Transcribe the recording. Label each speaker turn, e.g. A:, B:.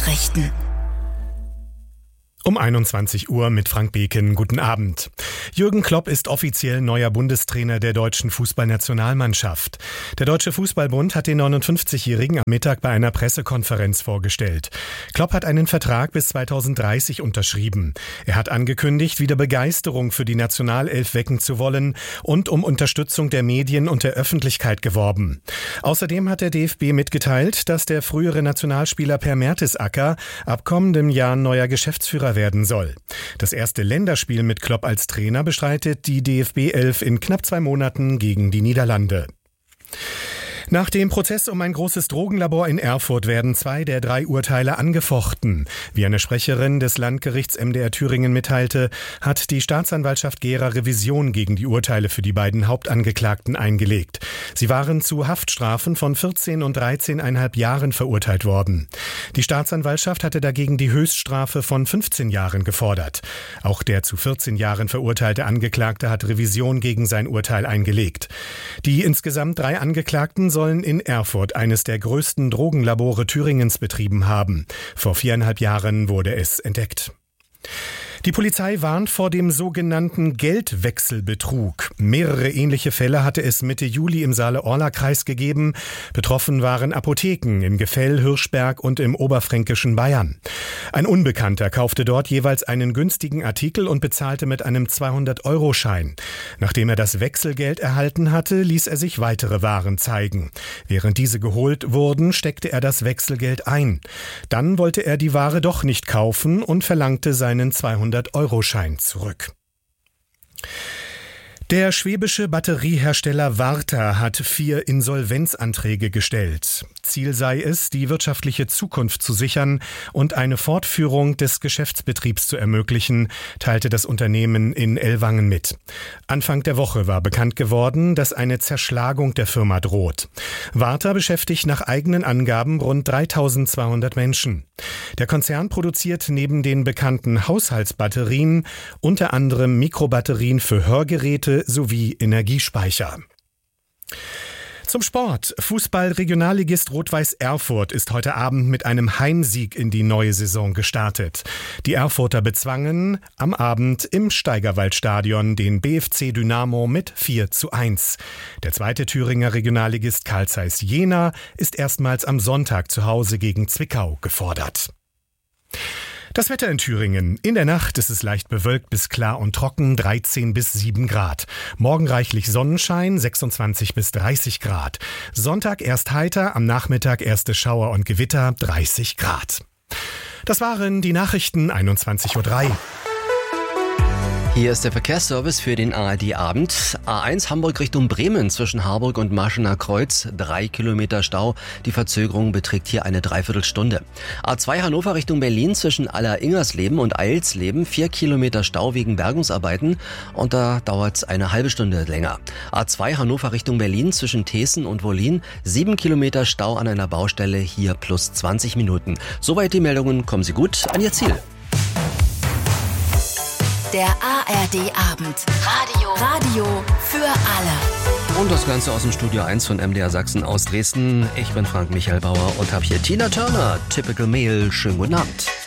A: Nachrichten.
B: Um 21 Uhr mit Frank Beken. Guten Abend. Jürgen Klopp ist offiziell neuer Bundestrainer der deutschen Fußballnationalmannschaft. Der Deutsche Fußballbund hat den 59-Jährigen am Mittag bei einer Pressekonferenz vorgestellt. Klopp hat einen Vertrag bis 2030 unterschrieben. Er hat angekündigt, wieder Begeisterung für die Nationalelf wecken zu wollen und um Unterstützung der Medien und der Öffentlichkeit geworben. Außerdem hat der DFB mitgeteilt, dass der frühere Nationalspieler Per Mertesacker ab kommendem Jahr neuer Geschäftsführer werden soll. Das erste Länderspiel mit Klopp als Trainer bestreitet die DFB-Elf in knapp 2 Monaten gegen die Niederlande. Nach dem Prozess um ein großes Drogenlabor in Erfurt werden 2 der 3 Urteile angefochten. Wie eine Sprecherin des Landgerichts MDR Thüringen mitteilte, hat die Staatsanwaltschaft Gera Revision gegen die Urteile für die beiden Hauptangeklagten eingelegt. Sie waren zu Haftstrafen von 14 und 13,5 Jahren verurteilt worden. Die Staatsanwaltschaft hatte dagegen die Höchststrafe von 15 Jahren gefordert. Auch der zu 14 Jahren verurteilte Angeklagte hat Revision gegen sein Urteil eingelegt. Die insgesamt 3 Angeklagten sollen in Erfurt eines der größten Drogenlabore Thüringens betrieben haben. Vor 4,5 Jahren wurde es entdeckt. Die Polizei warnt vor dem sogenannten Geldwechselbetrug. Mehrere ähnliche Fälle hatte es Mitte Juli im Saale-Orla-Kreis gegeben. Betroffen waren Apotheken in Gefell, Hirschberg und im oberfränkischen Bayern. Ein Unbekannter kaufte dort jeweils einen günstigen Artikel und bezahlte mit einem 200-Euro-Schein. Nachdem er das Wechselgeld erhalten hatte, ließ er sich weitere Waren zeigen. Während diese geholt wurden, steckte er das Wechselgeld ein. Dann wollte er die Ware doch nicht kaufen und verlangte seinen 200-Euro-Schein zurück. Der schwäbische Batteriehersteller Varta hat 4 Insolvenzanträge gestellt. Ziel sei es, die wirtschaftliche Zukunft zu sichern und eine Fortführung des Geschäftsbetriebs zu ermöglichen, teilte das Unternehmen in Ellwangen mit. Anfang der Woche war bekannt geworden, dass eine Zerschlagung der Firma droht. Varta beschäftigt nach eigenen Angaben rund 3.200 Menschen. Der Konzern produziert neben den bekannten Haushaltsbatterien unter anderem Mikrobatterien für Hörgeräte sowie Energiespeicher. Zum Sport. Fußball-Regionalligist Rot-Weiß Erfurt ist heute Abend mit einem Heimsieg in die neue Saison gestartet. Die Erfurter bezwangen am Abend im Steigerwaldstadion den BFC Dynamo mit 4:1. Der zweite Thüringer Regionalligist Carl Zeiss Jena ist erstmals am Sonntag zu Hause gegen Zwickau gefordert. Das Wetter in Thüringen. In der Nacht ist es leicht bewölkt bis klar und trocken, 13 bis 7 Grad. Morgen reichlich Sonnenschein, 26 bis 30 Grad. Sonntag erst heiter, am Nachmittag erste Schauer und Gewitter, 30 Grad. Das waren die Nachrichten, 21:03 Uhr.
C: Hier ist der Verkehrsservice für den ARD-Abend. A1 Hamburg Richtung Bremen zwischen Harburg und Maschener Kreuz, 3 Kilometer Stau. Die Verzögerung beträgt hier eine Dreiviertelstunde. A2 Hannover Richtung Berlin zwischen Aller-Ingersleben und Eilsleben, 4 Kilometer Stau wegen Bergungsarbeiten und da dauert es eine halbe Stunde länger. A2 Hannover Richtung Berlin zwischen Thesen und Wollin, 7 Kilometer Stau an einer Baustelle, hier plus 20 Minuten. Soweit die Meldungen, kommen Sie gut an Ihr Ziel.
A: Der ARD-Abend. Radio für alle.
C: Und das Ganze aus dem Studio 1 von MDR Sachsen aus Dresden. Ich bin Frank Michael Bauer und habe hier Tina Turner, Typical Male. Schönen guten Abend.